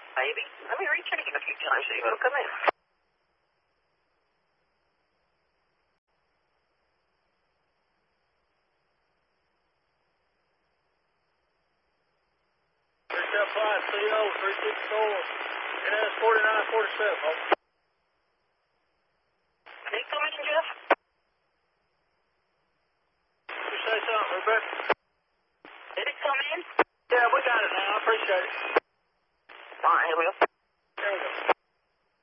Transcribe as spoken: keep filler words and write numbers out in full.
Baby, let me recheck it a few times so you will come in. five C O three six four, and that's forty-nine forty-seven. Did he come in, Jeff? You say something, Rebecca? Did it come in? Yeah, we got it now. I appreciate it. All right, here we go.